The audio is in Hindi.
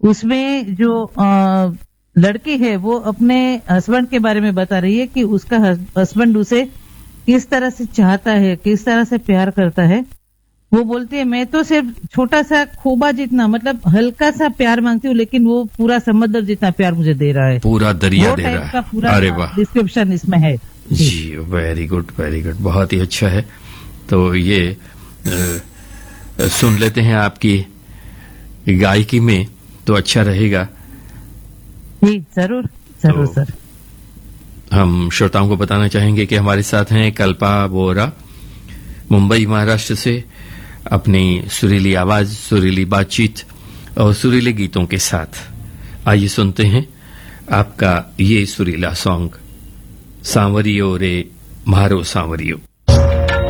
उसमें जो लड़की है वो अपने हस्बैंड के बारे में बता रही है कि उसका हस्बैंड उसे किस तरह से चाहता है, किस तरह से प्यार करता है। वो बोलती है मैं तो सिर्फ छोटा सा खोबा जितना, मतलब हल्का सा प्यार मांगती हूँ, लेकिन वो पूरा समंदर जितना प्यार मुझे दे रहा है, पूरा दरिया दे रहा है। पूरा अरे वाह, डिस्क्रिप्शन इसमें है जी। वेरी गुड, वेरी गुड, बहुत ही अच्छा है। तो ये सुन लेते हैं आपकी गायकी में, तो अच्छा रहेगा। जी जरूर जरूर तो सर। हम श्रोताओं को बताना चाहेंगे कि हमारे साथ हैं कल्पा बोरा, मुंबई महाराष्ट्र से, अपनी सुरीली आवाज, सुरीली बातचीत और सुरीले गीतों के साथ। आइए सुनते हैं आपका ये सुरीला सॉन्ग, सांवरियो रे मारो सांवरियो।